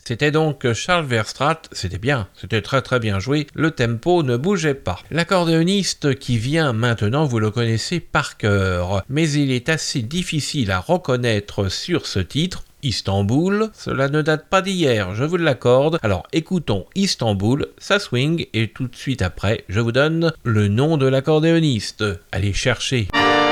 C'était donc Charles Verstraete, c'était bien, c'était très très bien joué, le tempo ne bougeait pas. L'accordéoniste qui vient maintenant, vous le connaissez par cœur, mais il est assez difficile à reconnaître sur ce titre. Istanbul, cela ne date pas d'hier, je vous l'accorde. Alors écoutons Istanbul, ça swing, et tout de suite après, je vous donne le nom de l'accordéoniste. Allez chercher.